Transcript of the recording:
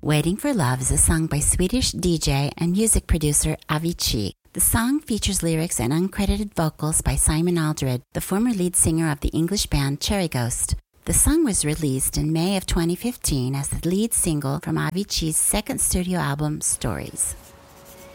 Waiting for Love is a song by Swedish DJ and music producer Avicii. The song features lyrics and uncredited vocals by Simon Aldred, the former lead singer of the English band Cherry Ghost. The song was released in May of 2015 as the lead single from Avicii's second studio album, Stories.